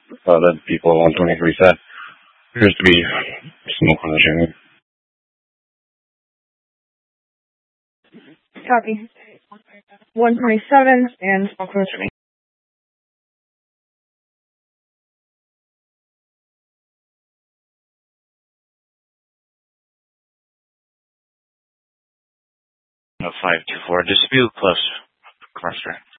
that people 123 said. Appears to be smoke on the chimney. Copy. 127 and smoke on the chimney. No, 524. Dispute plus cluster.